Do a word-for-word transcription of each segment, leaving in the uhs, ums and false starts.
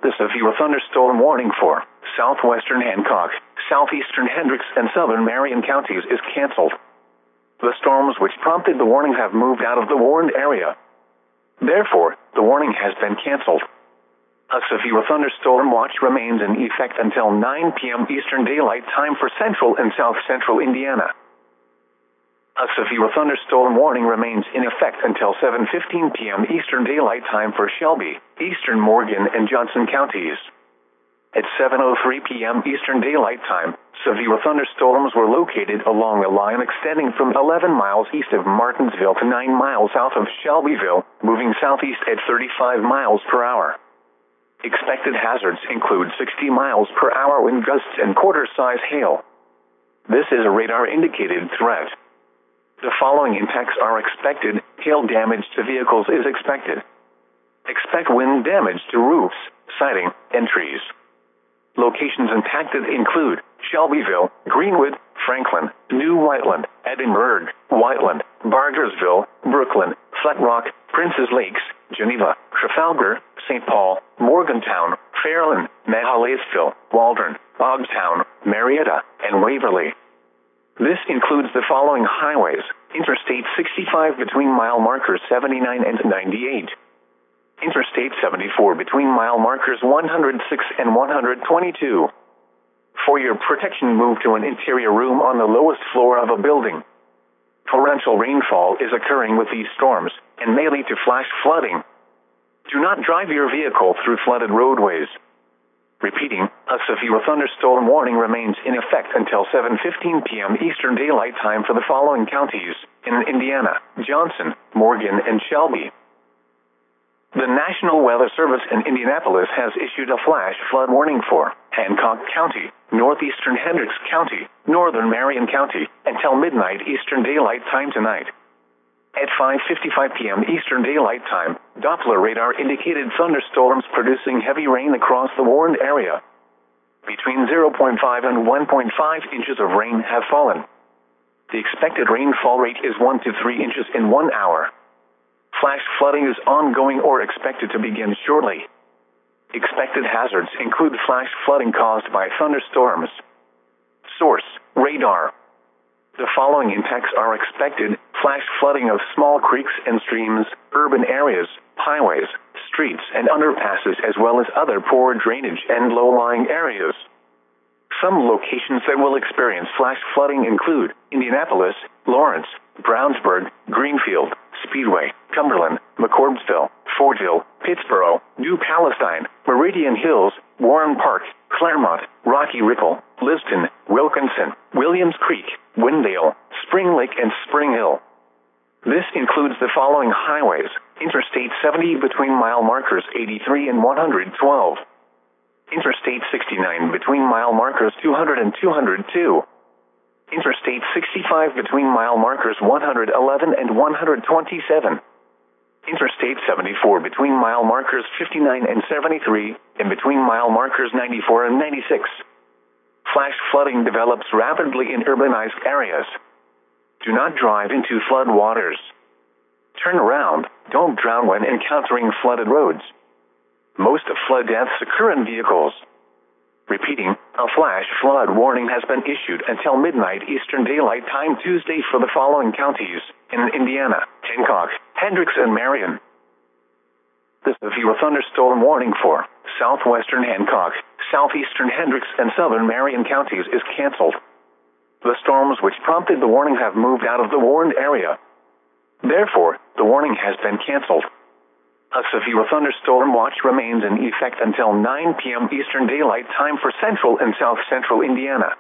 The severe thunderstorm warning for southwestern Hancock, southeastern Hendricks, and southern Marion counties is canceled. The storms which prompted the warning have moved out of the warned area. Therefore, the warning has been canceled. A severe thunderstorm watch remains in effect until nine p m Eastern Daylight Time for central and south-central Indiana. A severe thunderstorm warning remains in effect until seven fifteen p m Eastern Daylight Time for Shelby, Eastern Morgan, and Johnson counties. At seven oh three p m Eastern Daylight Time, severe thunderstorms were located along a line extending from eleven miles east of Martinsville to nine miles south of Shelbyville, moving southeast at thirty-five miles per hour. Expected hazards include sixty miles per hour wind gusts and quarter-size hail. This is a radar-indicated threat. The following impacts are expected. Hail damage to vehicles is expected. Expect wind damage to roofs, siding, and trees. Locations impacted include Shelbyville, Greenwood, Franklin, New Whiteland, Edinburgh, Whiteland, Bargersville, Brooklyn, Flat Rock, Princes Lakes, Geneva, Trafalgar, Saint Paul, Morgantown, Fairland, Mahalaisville, Waldron, Bogstown, Marietta, and Waverly. This includes the following highways: Interstate sixty-five between mile markers seventy-nine and ninety-eight. Interstate seventy-four between mile markers one hundred six and one hundred twenty-two. For your protection, move to an interior room on the lowest floor of a building. Torrential rainfall is occurring with these storms and may lead to flash flooding. Do not drive your vehicle through flooded roadways. Repeating, a severe thunderstorm warning remains in effect until seven fifteen p m Eastern Daylight Time for the following counties in Indiana: Johnson, Morgan, and Shelby. The National Weather Service in Indianapolis has issued a flash flood warning for Hancock County, northeastern Hendricks County, northern Marion County, until midnight Eastern Daylight Time tonight. At five fifty-five p m Eastern Daylight Time, Doppler radar indicated thunderstorms producing heavy rain across the warned area. Between zero point five and one point five inches of rain have fallen. The expected rainfall rate is one to three inches in one hour. Flash flooding is ongoing or expected to begin shortly. Expected hazards include flash flooding caused by thunderstorms. Source: radar. The following impacts are expected: flash flooding of small creeks and streams, urban areas, highways, streets, and underpasses, as well as other poor drainage and low-lying areas. Some locations that will experience flash flooding include Indianapolis, Lawrence, Brownsburg, Greenfield, Speedway, Cumberland, McCordsville, Fordville, Pittsboro, New Palestine, Meridian Hills, Warren Park, Claremont, Rocky Ripple, Liston, Wilkinson, Williams Creek, Windale, Spring Lake, and Spring Hill. This includes the following highways: Interstate seventy between mile markers eighty-three and one hundred twelve. Interstate sixty-nine between mile markers two hundred and two hundred two. Interstate sixty-five between mile markers one hundred eleven and one hundred twenty-seven. Interstate seventy-four between mile markers fifty-nine and seventy-three, and between mile markers ninety-four and ninety-six. Flash flooding develops rapidly in urbanized areas. Do not drive into flood waters. Turn around. Don't drown when encountering flooded roads. Most flood deaths occur in vehicles. Repeating, a flash flood warning has been issued until midnight Eastern Daylight Time Tuesday for the following counties in Indiana: Hancock, Hendricks, and Marion. The severe thunderstorm warning for southwestern Hancock, southeastern Hendricks, and southern Marion counties is canceled. The storms which prompted the warning have moved out of the warned area. Therefore, the warning has been canceled. A severe thunderstorm watch remains in effect until nine p m Eastern Daylight Time for central and south-central Indiana.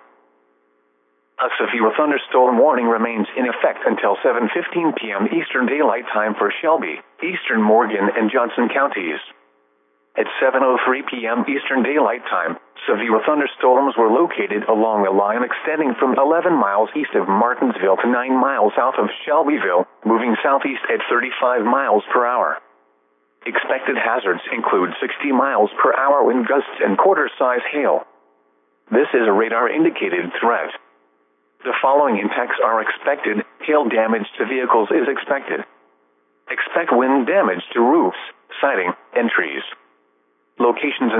A severe thunderstorm warning remains in effect until seven fifteen p m Eastern Daylight Time for Shelby, Eastern Morgan, and Johnson counties. At seven oh three p m Eastern Daylight Time, severe thunderstorms were located along a line extending from eleven miles east of Martinsville to nine miles south of Shelbyville, moving southeast at thirty-five miles per hour. Expected hazards include sixty miles per hour wind gusts and quarter-size hail. This is a radar-indicated threat. The following impacts are expected. Hail damage to vehicles is expected. Expect wind damage to roofs, siding, and trees. Locations